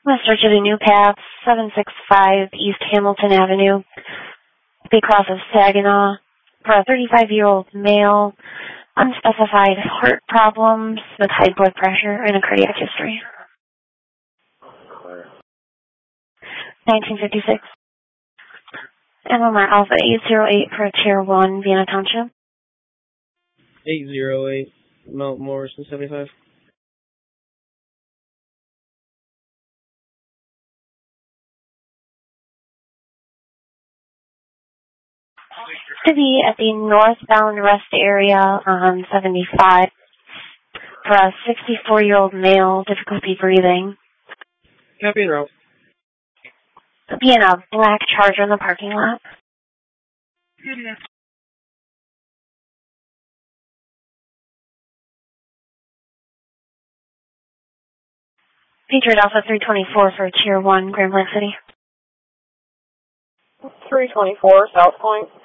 West Virginia New Path, 765 East Hamilton Avenue, Bay Cross of Saginaw, for a 35-year-old male, unspecified heart problems with high blood pressure and a cardiac history. 1956. MMR Alpha 808 for Tier 1, Vienna Township. 808, Mount Morrison 75. To be at the northbound rest area on 75 for a 64-year-old male, difficulty breathing. Copy and route. Be in a black Charger in the parking lot. Patriot Alpha 324 for Tier 1, Grand Blanc City. 324, South Point.